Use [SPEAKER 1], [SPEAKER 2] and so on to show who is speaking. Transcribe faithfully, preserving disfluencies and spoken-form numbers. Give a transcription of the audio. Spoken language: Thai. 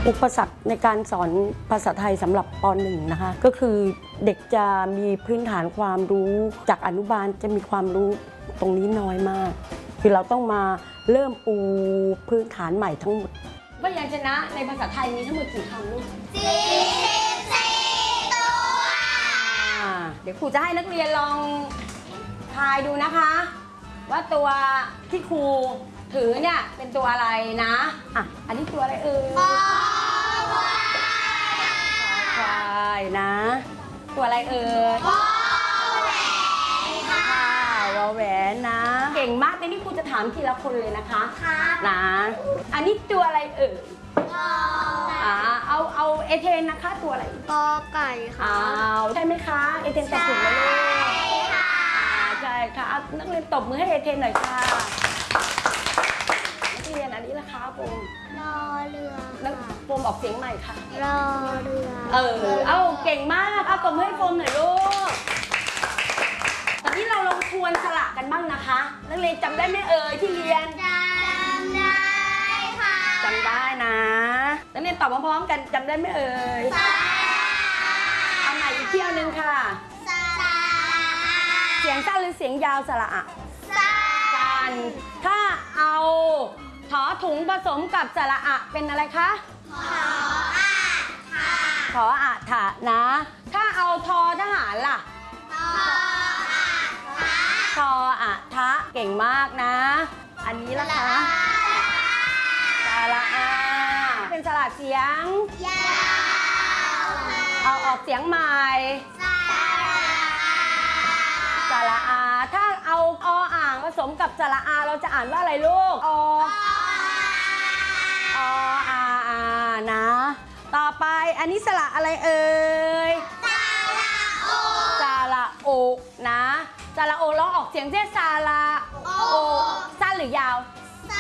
[SPEAKER 1] อุปสรรคในการสอนภาษาไทยสำหรับป .หนึ่ง นะคะก็คือเด็กจะมีพื้นฐานความรู้จากอนุบาลจะมีความรู้ตรงนี้น้อยมากคือเราต้องมาเริ่มปูพื้นฐานใหม่ทั้งหมดพยัญชนะในภาษาไทยมีทั้งหมดกี่คำลูกสี่สิบสี่ตัวเดี๋ยวครูจะให้นักเรียนลองทายดูนะคะว่าตัวที่ครูถือเนี่ยเป็นตัวอะไรนะอ่ะอันนี้ตัวอะไรเอ่ยควายนะตัวอะไรเอ่ยวอแหวนค่ะวอแหวนนะเก่งมากในนี้ครูจะถามทีละคนเลยนะคะนะอันนี้ตัวอะไรเอ่ยอ่าเอาเอาเอเทนนะคะตัวอะไร
[SPEAKER 2] กอไก่ค่ะ
[SPEAKER 1] ใช่ไหมคะเอเทนตอบถูกไหมลูกใช่ค่ะนักเรียนตบมือให้เอเทนหน่อยค่ะนักเรียนอันนี้นะคะโฟม
[SPEAKER 2] รอเรือ
[SPEAKER 1] นักโฟมออกเสียงใหม่ค่ะ
[SPEAKER 2] รอเรือ
[SPEAKER 1] เออเอาเก่งมากเอาตบมือให้โฟมหน่อยลูกตอนนี้เราลองทวนสระกันบ้างนะคะนักเรียนจำได้ไหมเอ่ยที่เรียน
[SPEAKER 2] จำได้ค่ะ
[SPEAKER 1] จำได้นะนักเรียนตอบพร้อมๆกันจำได้ไหมเอ่ยเอาใหม่อีกเที่ยวนึงค่ะเสียงสั้นหรือเสียงยาวสระอะสั้นถ้าเอาถอถุงผสมกับสระอะเป็นอะไรคะขออะถะนะถ้าเอาทอทหารล่ะทออะทะเก่งมากนะอันนี้ล่ะคะสระอาเป็นสระเสียงยาวเอาออกเสียงใหม่สระอาถ้าเอาออ่างผสมกับสระอาเราจะอ่านว่าอะไรลูกอออาอานะต่อไปอันนี้สระอะไรเอ่ยสระโอสระโอนะสระโอเราออกเสียงเช่สระโอสั้นหรือยาวส